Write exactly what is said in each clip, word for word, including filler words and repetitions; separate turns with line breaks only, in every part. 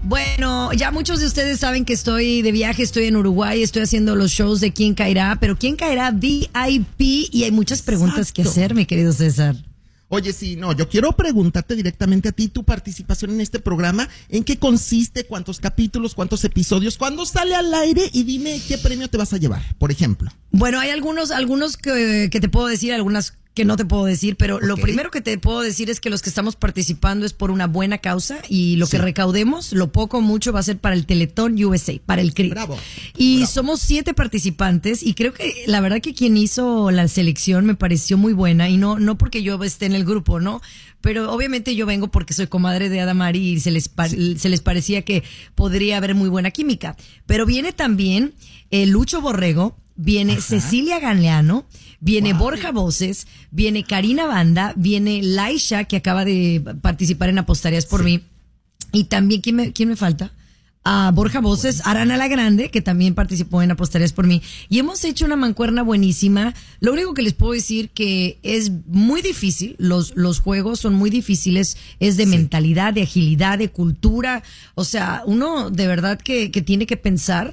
Bueno, ya muchos de ustedes saben que estoy de viaje, estoy en Uruguay, estoy haciendo los shows de Quién Caerá, pero Quién Caerá V I P y hay muchas preguntas Exacto. que hacer, mi querido César.
Oye, sí, no, yo quiero preguntarte directamente a ti tu participación en este programa, ¿en qué consiste? ¿Cuántos capítulos? ¿Cuántos episodios? ¿Cuándo sale al aire? Y dime qué premio te vas a llevar, por ejemplo.
Bueno, hay algunos, algunos que, que te puedo decir, algunas que no te puedo decir, pero okay. lo primero que te puedo decir es que los que estamos participando es por una buena causa y lo sí. que recaudemos, lo poco o mucho, va a ser para el Teletón U S A, para el C R I.
Bravo.
Y
Bravo.
somos siete participantes y creo que la verdad que quien hizo la selección me pareció muy buena y no, no porque yo esté en el grupo, ¿no? Pero obviamente yo vengo porque soy comadre de Adamari y se les, sí. se les parecía que podría haber muy buena química. Pero viene también eh, Lucho Borrego, viene Ajá. Cecilia Galeano, viene wow. Borja Voces, viene Karina Banda, viene Laisha, que acaba de participar en Apostarías por sí. mí. Y también, ¿quién me, quién me falta? A Borja Voces, Arana la Grande, que también participó en Apostarías por mí. Y hemos hecho una mancuerna buenísima. Lo único que les puedo decir que es muy difícil, los, los juegos son muy difíciles, es de sí. mentalidad, de agilidad, de cultura. O sea, uno de verdad que, que tiene que pensar.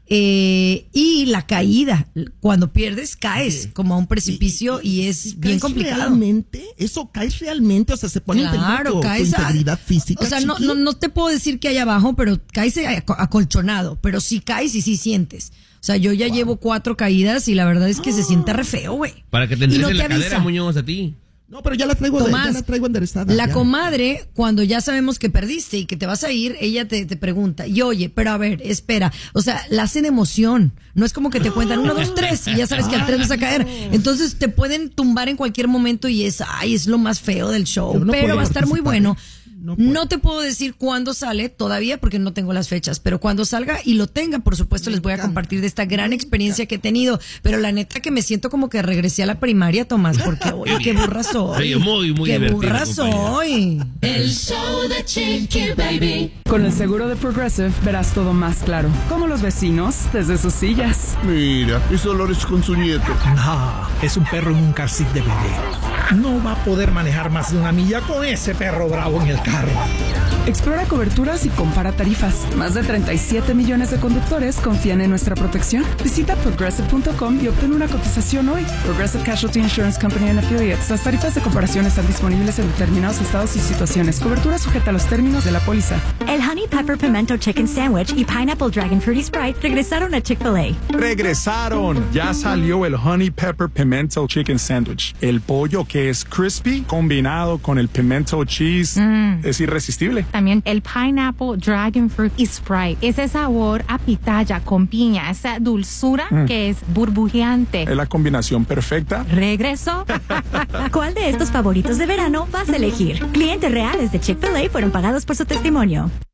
Eh, y la caída, cuando pierdes caes okay. como a un precipicio y, y, y es bien complicado.
¿Realmente? ¿Eso caes realmente? O sea, se pone
claro,
en peligro tu,
caes
tu integridad a, física.
O sea, no, no, no te puedo decir que hay abajo, pero caes acolchonado, pero sí caes y sí sientes. O sea, yo ya wow. llevo cuatro caídas y la verdad es que ah. se siente re feo, güey.
Para que te enderecen no la avisa. cadera, Muñoz, a ti.
No, pero ya la traigo, Tomás, de, ya la traigo enderezada.
La
ya.
comadre, cuando ya sabemos que perdiste y que te vas a ir, ella te, te pregunta, y oye, pero a ver, espera, o sea, la hacen emoción, no es como que te cuentan uno, dos, tres, y ya sabes que al tres vas a caer, entonces te pueden tumbar en cualquier momento y es, ay, es lo más feo del show, no pero va a estar muy bueno. No, no te puedo decir cuándo sale todavía porque no tengo las fechas, pero cuando salga y lo tenga, por supuesto, me les voy encanta. a compartir de esta gran experiencia que he tenido. Pero la neta que me siento como que regresé a la primaria, Tomás, porque oye, qué burra soy.
Sí, muy, muy
qué burra soy.
El show de Chiqui Baby.
Con el seguro de Progressive verás todo más claro. Como los vecinos desde sus sillas.
Mira, es Dolores con su nieto.
No, es un perro en un car seat de bebé. No va a poder manejar más de una milla con ese perro bravo en el carro.
Explora coberturas y compara tarifas. Más de treinta y siete millones de conductores confían en nuestra protección. Visita progressive punto com y obtén una cotización hoy. Progressive Casualty Insurance Company and Affiliates. Las tarifas de comparación están disponibles en determinados estados y situaciones. Cobertura sujeta a los términos de la póliza.
El Honey Pepper Pimento Chicken Sandwich y Pineapple Dragon Fruity Sprite regresaron a Chick-fil-A.
¡Regresaron! Ya salió el Honey Pepper Pimento Chicken Sandwich. El pollo que es crispy combinado con el pimento cheese mm. es irresistible.
También el Pineapple Dragon Fruit y Sprite. Ese sabor a pitaya con piña, esa dulzura mm. que es burbujeante.
Es la combinación perfecta.
¿Regreso?
¿Cuál de estos favoritos de verano vas a elegir? Clientes reales de Chick-fil-A fueron pagados por su testimonio.